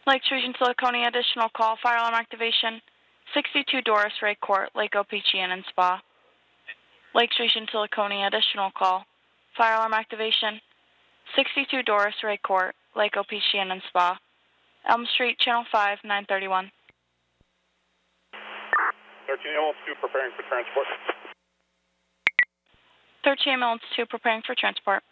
Lakes Region Silicone, additional call, fire alarm activation, 62 Doris Ray Court, Lake Opechian and Spa. Lakes Region Silicone, additional call, fire alarm activation, 62 Doris Ray Court, Lake Opechian and Spa. Elm Street, Channel 5, 931. 13 ambulance 2 preparing for transport. 13 ambulance 2 preparing for transport.